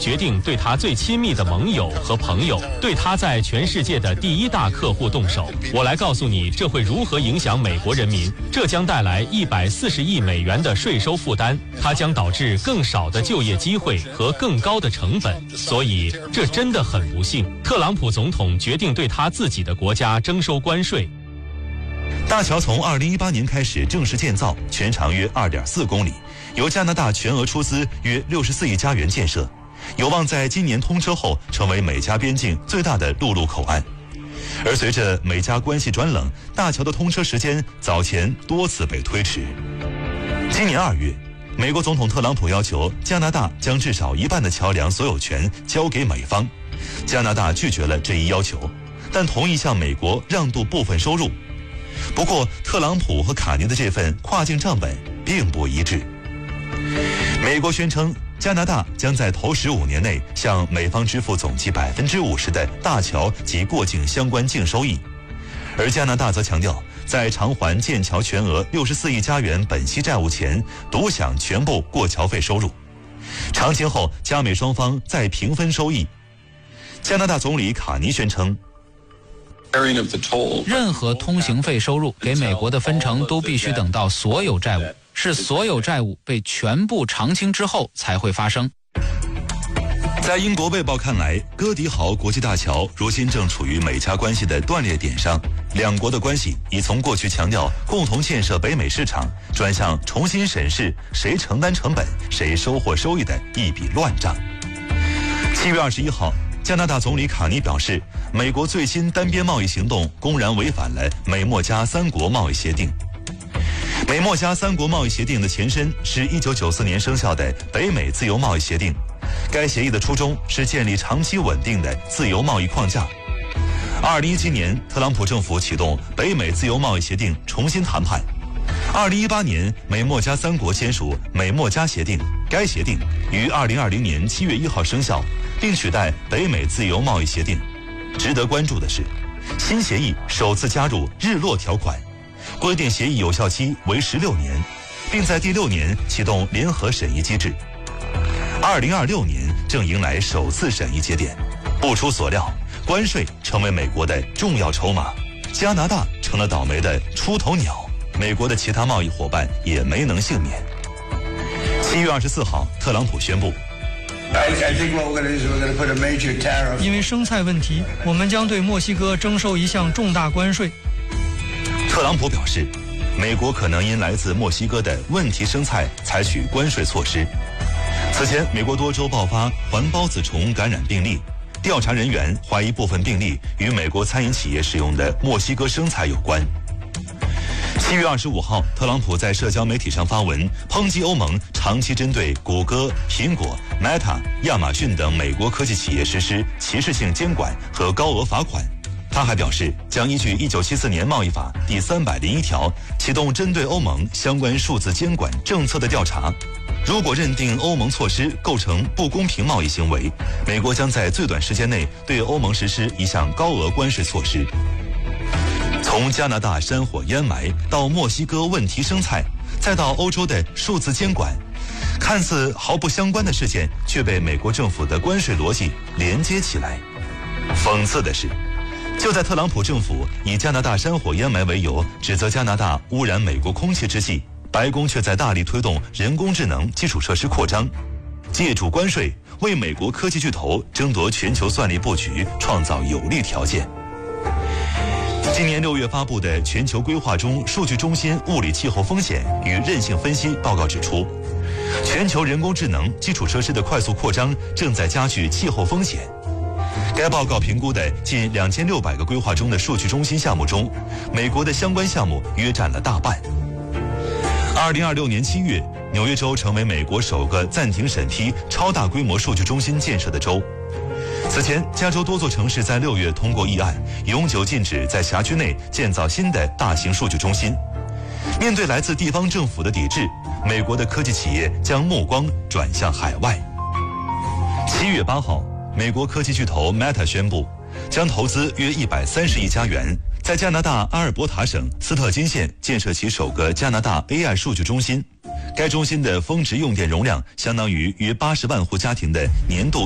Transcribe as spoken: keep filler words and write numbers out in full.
决定对他最亲密的盟友和朋友，对他在全世界的第一大客户动手。我来告诉你，这会如何影响美国人民。这将带来一百四十亿美元的税收负担，它将导致更少的就业机会和更高的成本。所以，这真的很不幸。特朗普总统决定对他自己的国家征收关税。 大桥从二零一八年开始正式建造，全长约二点四公里，由加拿大全额出资约六十四亿加元建设，有望在今年通车后成为美加边境最大的陆路口岸。而随着美加关系转冷，大桥的通车时间早前多次被推迟。今年二月，美国总统特朗普要求加拿大将至少一半的桥梁所有权交给美方，加拿大拒绝了这一要求，但同意向美国让渡部分收入。不过，特朗普和卡尼的这份跨境账本并不一致。美国宣称，加拿大将在头十五年内向美方支付总计百分之五十的大桥及过境相关净收益，而加拿大则强调，在偿还建桥全额六十四亿加元本息债务前，独享全部过桥费收入。偿清后，加美双方再平分收益。加拿大总理卡尼宣称， 任何通行费收入给美国的分成都必须等到所有债务，是所有债务被全部偿清之后才会发生。 在英国《卫报》看来，哥迪豪国际大桥如今正处于美加关系的断裂点上，两国的关系已从过去强调共同建设北美市场，转向重新审视谁承担成本、谁收获收益的一笔乱账。七月二十一号，加拿大总理卡尼表示，美国最新单边贸易行动公然违反了美墨加三国贸易协定。美墨加三国贸易协定的前身是一九九四年生效的北美自由贸易协定，该协议的初衷是建立长期稳定的自由贸易框架。二零一七年，特朗普政府启动北美自由贸易协定重新谈判。二零一八年，美墨加三国签署美墨加协定，该协定于二零二零年七月一号生效，并取代北美自由贸易协定。值得关注的是，新协议首次加入日落条款，规定协议有效期为十六年，并在第六年启动联合审议机制。二零二六年正迎来首次审议节点，不出所料，关税成为美国的重要筹码，加拿大成了倒霉的出头鸟，美国的其他贸易伙伴也没能幸免。七月二十四号，特朗普宣布， 因为生菜问题，我们将对墨西哥征收一项重大关税。 特朗普表示，美国可能因来自墨西哥的问题生菜采取关税措施。此前，美国多州爆发环孢子虫感染病例，调查人员怀疑部分病例与美国餐饮企业使用的墨西哥生菜有关。七月二十五号，特朗普在社交媒体上发文抨击欧盟长期针对谷歌、苹果、Meta、亚马逊等美国科技企业实施歧视性监管和高额罚款。他还表示，将依据一九七四年贸易法第三百零一条启动针对欧盟相关数字监管政策的调查。如果认定欧盟措施构成不公平贸易行为，美国将在最短时间内对欧盟实施一项高额关税措施。从加拿大山火烟霾到墨西哥问题生菜，再到欧洲的数字监管，看似毫不相关的事件却被美国政府的关税逻辑连接起来。讽刺的是，就在特朗普政府以加拿大山火烟霾为由指责加拿大污染美国空气之际，白宫却在大力推动人工智能基础设施扩张，借助关税为美国科技巨头争夺全球算力布局创造有利条件。今年六月发布的《全球规划中数据中心物理气候风险与韧性分析》报告指出，全球人工智能基础设施的快速扩张正在加剧气候风险。该报告评估的近两千六百个规划中的数据中心项目中，美国的相关项目约占了大半。二零二六年七月，纽约州成为美国首个暂停审批超大规模数据中心建设的州。此前，加州多座城市在六月通过议案，永久禁止在辖区内建造新的大型数据中心。面对来自地方政府的抵制，美国的科技企业将目光转向海外。七月八号，美国科技巨头 Meta 宣布，将投资约一百三十亿加元，在加拿大阿尔伯塔省斯特金县建设其首个加拿大 A I 数据中心。该中心的峰值用电容量相当于约八十万户家庭的年度